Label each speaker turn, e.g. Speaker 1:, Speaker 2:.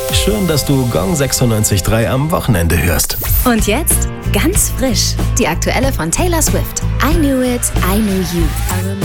Speaker 1: Schön, dass du Gong 96.3 am Wochenende hörst.
Speaker 2: Und jetzt ganz frisch, die aktuelle von Taylor Swift. I Knew It, I Knew You.